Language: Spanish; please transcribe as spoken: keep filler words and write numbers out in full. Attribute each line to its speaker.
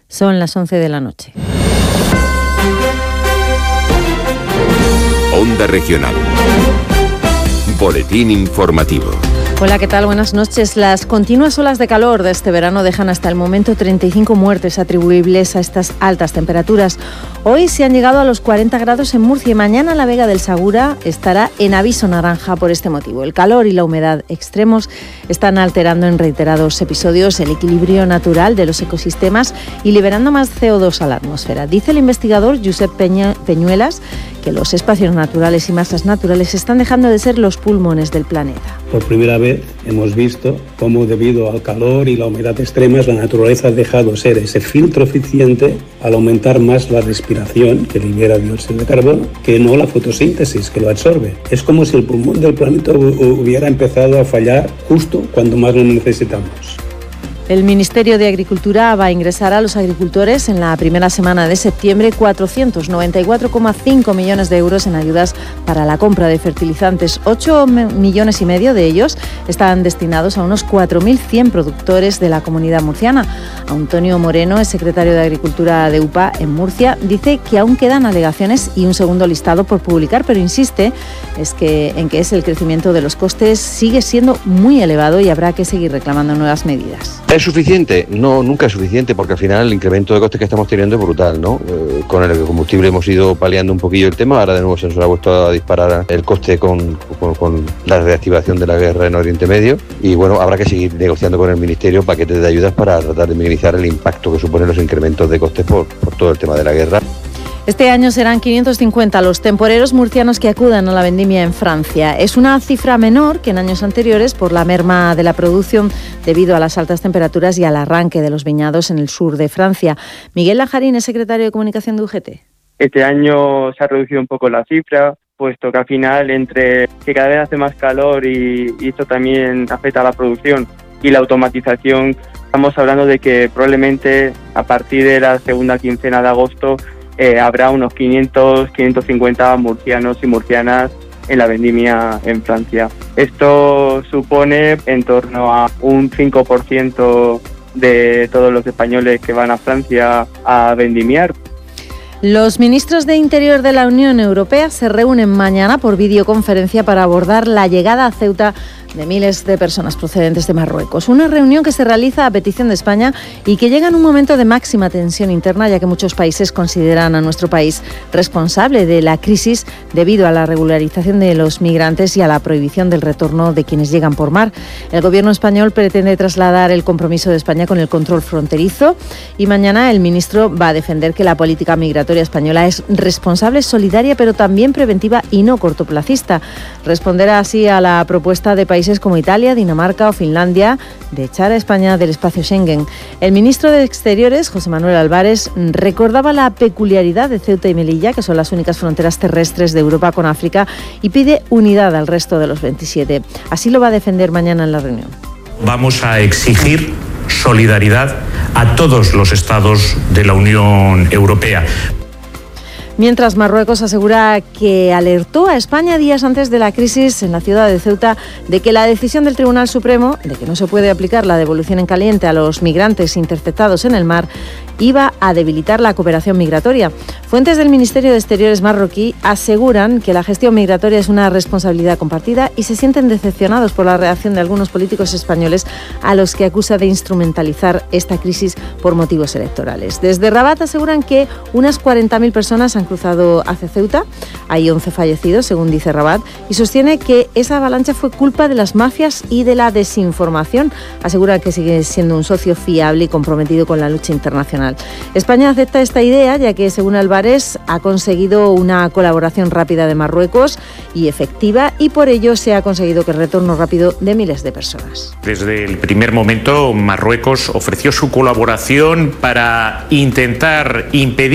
Speaker 1: Son las once de la noche.
Speaker 2: Onda Regional. Boletín informativo.
Speaker 1: Hola, ¿qué tal? Buenas noches. Las continuas olas de calor de este verano dejan hasta el momento treinta y cinco muertes atribuibles a estas altas temperaturas. Hoy se han llegado a los cuarenta grados en Murcia y mañana la Vega del Segura estará en aviso naranja por este motivo. El calor y la humedad extremos están alterando en reiterados episodios el equilibrio natural de los ecosistemas y liberando más C O dos a la atmósfera. Dice el investigador Josep Peña, Peñuelas que los espacios naturales y masas naturales están dejando de ser los pulmones del planeta.
Speaker 3: Por primera vez hemos visto cómo, debido al calor y la humedad extremas, la naturaleza ha dejado ser ese filtro eficiente al aumentar más la respiración, que libera dióxido de carbono, que no la fotosíntesis, que lo absorbe. Es como si el pulmón del planeta hubiera empezado a fallar justo cuando más lo necesitamos.
Speaker 1: El Ministerio de Agricultura va a ingresar a los agricultores en la primera semana de septiembre cuatrocientos noventa y cuatro coma cinco millones de euros en ayudas para la compra de fertilizantes. ocho millones y medio de ellos están destinados a unos cuatro mil cien productores de la comunidad murciana. Antonio Moreno, el secretario de Agricultura de U P A en Murcia, dice que aún quedan alegaciones y un segundo listado por publicar, pero insiste es que, en que es el crecimiento de los costes sigue siendo muy elevado y habrá que seguir reclamando nuevas medidas.
Speaker 4: ¿Es suficiente? No, nunca es suficiente, porque al final el incremento de costes que estamos teniendo es brutal, ¿no? Eh, con el combustible hemos ido paliando un poquillo el tema, ahora de nuevo se nos ha vuelto a disparar el coste con, con, con la reactivación de la guerra en Oriente Medio y bueno, habrá que seguir negociando con el Ministerio paquetes de ayudas para tratar de minimizar el impacto que suponen los incrementos de costes por, por todo el tema de la guerra.
Speaker 1: Este año serán quinientos cincuenta los temporeros murcianos que acudan a la vendimia en Francia. Es una cifra menor que en años anteriores por la merma de la producción debido a las altas temperaturas y al arranque de los viñados en el sur de Francia. Miguel Lajarín es secretario de Comunicación de U G T.
Speaker 5: Este año se ha reducido un poco la cifra, puesto que al final entre que cada vez hace más calor y, y esto también afecta a la producción y la automatización, estamos hablando de que probablemente a partir de la segunda quincena de agosto Eh, habrá unos quinientos, quinientos cincuenta murcianos y murcianas en la vendimia en Francia. Esto supone en torno a un cinco por ciento de todos los españoles que van a Francia a vendimiar.
Speaker 1: Los ministros de Interior de la Unión Europea se reúnen mañana por videoconferencia para abordar la llegada a Ceuta de miles de personas procedentes de Marruecos. Una reunión que se realiza a petición de España y que llega en un momento de máxima tensión interna, ya que muchos países consideran a nuestro país responsable de la crisis debido a la regularización de los migrantes y a la prohibición del retorno de quienes llegan por mar. El gobierno español pretende trasladar el compromiso de España con el control fronterizo y mañana el ministro va a defender que la política migratoria española es responsable, solidaria, pero también preventiva y no cortoplacista. Responderá así a la propuesta de países como Italia, Dinamarca o Finlandia de echar a España del espacio Schengen. El ministro de Exteriores, José Manuel Álvarez, recordaba la peculiaridad de Ceuta y Melilla, que son las únicas fronteras terrestres de Europa con África, y pide unidad al resto de los veintisiete. Así lo va a defender mañana en la reunión.
Speaker 6: Vamos a exigir solidaridad a todos los estados de la Unión Europea.
Speaker 1: Mientras Marruecos asegura que alertó a España días antes de la crisis en la ciudad de Ceuta de que la decisión del Tribunal Supremo de que no se puede aplicar la devolución en caliente a los migrantes interceptados en el mar iba a debilitar la cooperación migratoria. Fuentes del Ministerio de Exteriores marroquí aseguran que la gestión migratoria es una responsabilidad compartida y se sienten decepcionados por la reacción de algunos políticos españoles a los que acusa de instrumentalizar esta crisis por motivos electorales. Desde Rabat aseguran que unas cuarenta mil personas han cruzado hacia Ceuta. Hay once fallecidos, según dice Rabat, y sostiene que esa avalancha fue culpa de las mafias y de la desinformación. Asegura que sigue siendo un socio fiable y comprometido con la lucha internacional. España acepta esta idea, ya que, según Álvarez, ha conseguido una colaboración rápida de Marruecos y efectiva, y por ello se ha conseguido que el retorno rápido de miles de personas.
Speaker 6: Desde el primer momento, Marruecos ofreció su colaboración para intentar impedir